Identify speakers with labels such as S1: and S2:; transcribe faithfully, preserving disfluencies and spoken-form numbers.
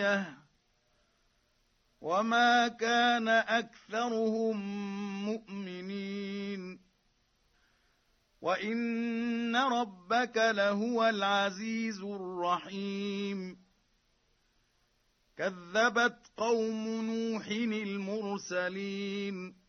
S1: آيَةٌ وَمَا كَانَ أَكْثَرُهُم مُّؤْمِنِينَ وَإِنَّ رَبَّكَ لَهُوَ الْعَزِيزُ الرَّحِيمُ كَذَّبَتْ قَوْمُ نُوحٍ الْمُرْسَلِينَ